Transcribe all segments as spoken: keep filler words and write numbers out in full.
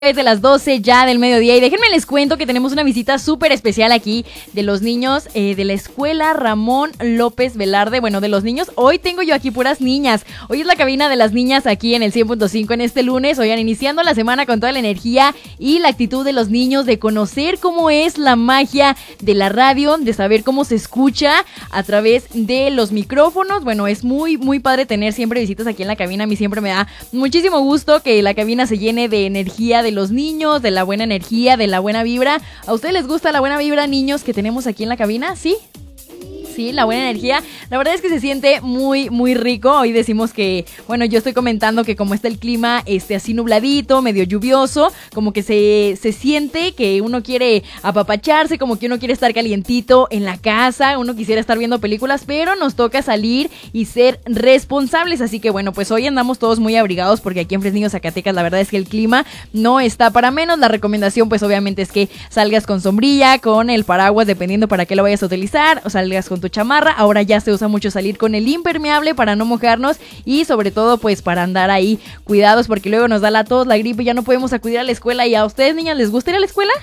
De las doce ya del mediodía y déjenme les cuento que tenemos una visita súper especial aquí de los niños eh, de la escuela Ramón López Velarde. Bueno, de los niños, hoy tengo yo aquí puras niñas. Hoy es la cabina de las niñas aquí en el cien punto cinco en este lunes. Oigan, iniciando la semana con toda la energía y la actitud de los niños de conocer cómo es la magia de la radio, de saber cómo se escucha a través de los micrófonos. Bueno, es muy, muy padre tener siempre visitas aquí en la cabina. A mí siempre me da muchísimo gusto que la cabina se llene de energía, de los niños, de la buena energía, de la buena vibra. ¿A ustedes les gusta la buena vibra, niños, que tenemos aquí en la cabina? ¿Sí? Sí, la buena energía. La verdad es que se siente muy, muy rico. Hoy decimos que, bueno, yo estoy comentando que como está el clima este, así nubladito, medio lluvioso, como que se, se siente que uno quiere apapacharse, como que uno quiere estar calientito en la casa, uno quisiera estar viendo películas, pero nos toca salir y ser responsables. Así que bueno, pues hoy andamos todos muy abrigados porque aquí en Fresnillo, Zacatecas, la verdad es que el clima no está para menos. La recomendación pues obviamente es que salgas con sombrilla, con el paraguas, dependiendo para qué lo vayas a utilizar, o salgas con tu chamarra. Ahora ya se usa mucho salir con el impermeable para no mojarnos y sobre todo pues para andar ahí cuidados, porque luego nos da la tos, la gripe y ya no podemos acudir a la escuela. ¿Y a ustedes, niñas, les gusta ir a la escuela?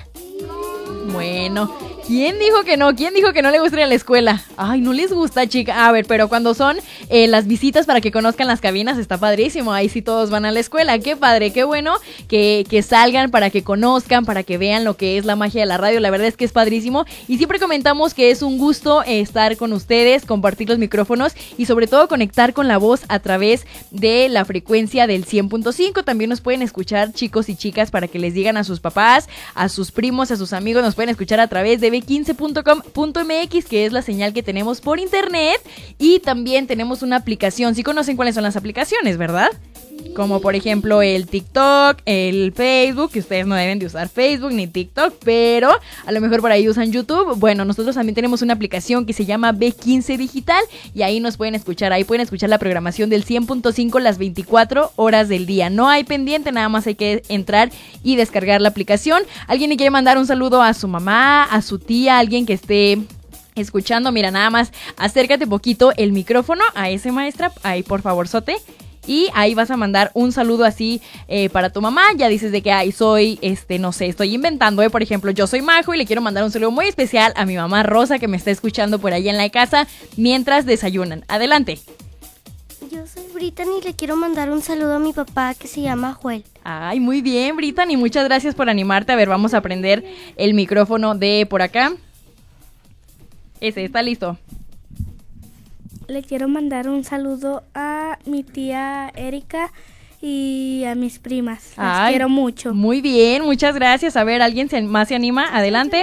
Bueno, ¿quién dijo que no? ¿Quién dijo que no le gusta ir a la escuela? Ay, no les gusta, chica. A ver, pero cuando son eh, las visitas para que conozcan las cabinas, está padrísimo. Ahí sí todos van a la escuela. Qué padre, qué bueno que, que salgan para que conozcan, para que vean lo que es la magia de la radio. La verdad es que es padrísimo. Y siempre comentamos que es un gusto eh, estar con ustedes, compartir los micrófonos y sobre todo conectar con la voz a través de la frecuencia del cien punto cinco. También nos pueden escuchar, chicos y chicas, para que les digan a sus papás, a sus primos, a sus amigos. Nos pueden escuchar a través de be quince punto com punto eme equis, que es la señal que tenemos por internet, y también tenemos una aplicación. Sí conocen cuáles son las aplicaciones, ¿verdad? Como por ejemplo el TikTok, el Facebook, que ustedes no deben de usar Facebook ni TikTok, pero a lo mejor por ahí usan YouTube. Bueno, nosotros también tenemos una aplicación que se llama be quince Digital y ahí nos pueden escuchar, ahí pueden escuchar la programación del cien punto cinco las veinticuatro horas del día. No hay pendiente, nada más hay que entrar y descargar la aplicación. ¿Alguien le quiere mandar un saludo a su mamá, a su tía, a alguien que esté escuchando? Mira, nada más acércate poquito el micrófono a ese, maestra, ahí por favor, sote. Y ahí vas a mandar un saludo así eh, para tu mamá. Ya dices de que, ay, soy, este, no sé, estoy inventando, ¿eh? Por ejemplo, yo soy Majo y le quiero mandar un saludo muy especial a mi mamá Rosa, que me está escuchando por allá en la casa mientras desayunan. Adelante. Yo soy Brittany y le quiero mandar un saludo a mi papá que se llama Joel. Ay, muy bien, Brittany, muchas gracias por animarte. A ver, vamos a prender el micrófono de por acá. Ese, ¿está listo? Le quiero mandar un saludo a mi tía Erika y a mis primas. Las Ay, quiero mucho. Muy bien, muchas gracias. A ver, ¿alguien se, más se anima? Adelante.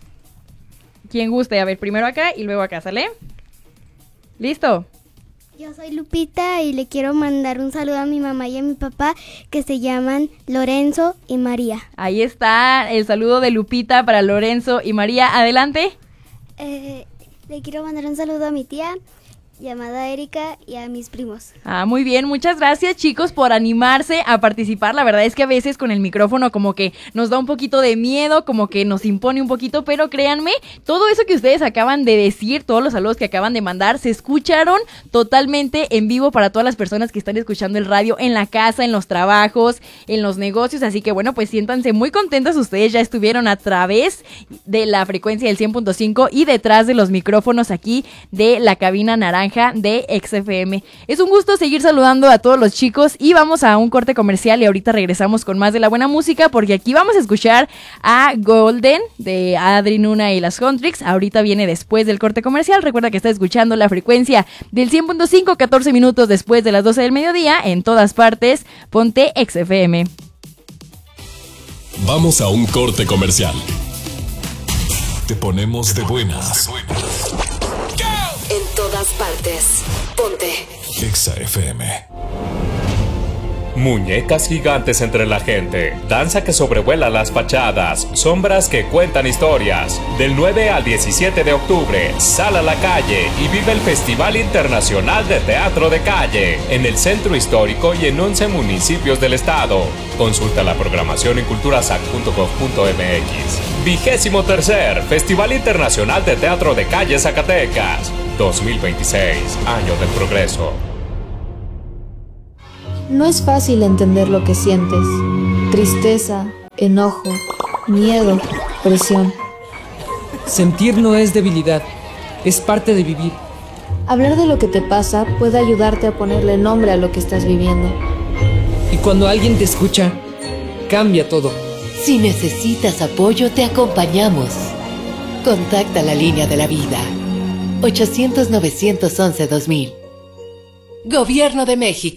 Quien guste. A ver, primero acá y luego acá, ¿sale? ¿Listo? Yo soy Lupita y le quiero mandar un saludo a mi mamá y a mi papá que se llaman Lorenzo y María. Ahí está el saludo de Lupita para Lorenzo y María. Adelante. Eh, le quiero mandar un saludo a mi tía llamada Erika y a mis primos. Ah, muy bien, muchas gracias, chicos, por animarse a participar. La verdad es que a veces con el micrófono como que nos da un poquito de miedo, como que nos impone un poquito, pero créanme, todo eso que ustedes acaban de decir, todos los saludos que acaban de mandar, se escucharon totalmente en vivo para todas las personas que están escuchando el radio en la casa, en los trabajos, en los negocios. Así que bueno, pues siéntanse muy contentas, ustedes ya estuvieron a través de la frecuencia del cien punto cinco y detrás de los micrófonos aquí de la cabina naranja de X F M. Es un gusto seguir saludando a todos los chicos y vamos a un corte comercial y ahorita regresamos con más de la buena música, porque aquí vamos a escuchar a Golden de Adri Nuna y las Huntrix. Ahorita viene después del corte comercial. Recuerda que estás escuchando la frecuencia del cien punto cinco, catorce minutos después de las doce del mediodía. En todas partes, ponte X F M. Vamos a un corte comercial. Te ponemos de buenas. En todas partes, ponte Exa F M. Muñecas gigantes entre la gente, danza que sobrevuela las fachadas, sombras que cuentan historias. Del nueve al diecisiete de octubre, sal a la calle y vive el Festival Internacional de Teatro de Calle en el Centro Histórico y en once municipios del estado. Consulta la programación en culturasac punto gov punto eme equis. Vigésimo tercer Festival Internacional de Teatro de Calle Zacatecas dos mil veintiséis, Año del Progreso. No es fácil entender lo que sientes. Tristeza, enojo, miedo, presión. Sentir no es debilidad, es parte de vivir. Hablar de lo que te pasa puede ayudarte a ponerle nombre a lo que estás viviendo. Y cuando alguien te escucha, cambia todo. Si necesitas apoyo, te acompañamos. Contacta la línea de la vida. ochocientos, novecientos once, dos mil. Gobierno de México.